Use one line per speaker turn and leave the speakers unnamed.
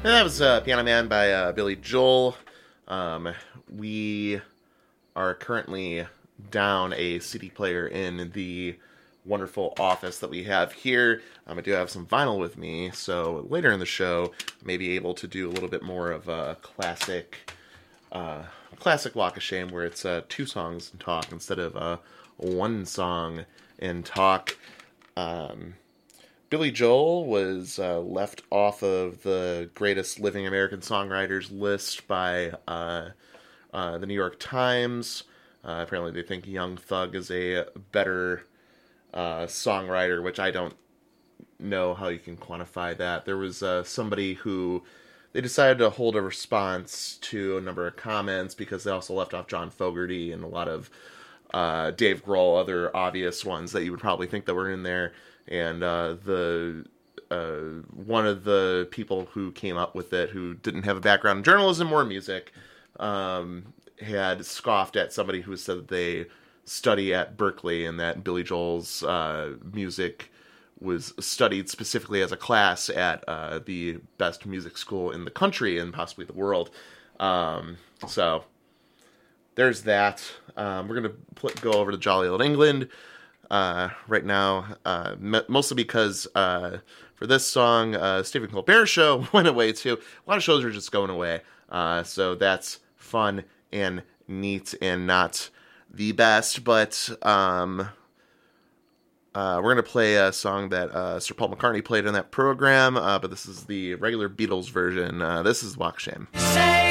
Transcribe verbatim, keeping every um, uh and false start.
And that was uh, Piano Man by uh, Billy Joel. Um, we are currently down a C D player in the wonderful office that we have here. Um, I do have some vinyl with me, so later in the show, I may be able to do a little bit more of a classic, uh, classic Walk of Shame, where it's uh, two songs and talk instead of uh, one song and talk. Um, Billy Joel was uh, left off of the greatest living American songwriters list by uh, uh, the New York Times. Uh, apparently they think Young Thug is a better uh, songwriter, which I don't know how you can quantify that. There was uh, somebody who they decided to hold a response to a number of comments because they also left off John Fogerty and a lot of uh, Dave Grohl, other obvious ones that you would probably think that were in there. And uh, the uh, one of the people who came up with it, who didn't have a background in journalism or music, um, had scoffed at somebody who said that they study at Berkeley and that Billy Joel's uh, music was studied specifically as a class at uh, the best music school in the country and possibly the world. Um, so there's that. Um, we're going to pl- go over to Jolly Old England. Uh, right now, uh, m- mostly because, uh, for this song, uh, Stephen Colbert show went away too. A lot of shows are just going away. Uh, so that's fun and neat and not the best, but, um, uh, we're going to play a song that, uh, Sir Paul McCartney played in that program, uh, but this is the regular Beatles version. Uh, this is Walk of Shame.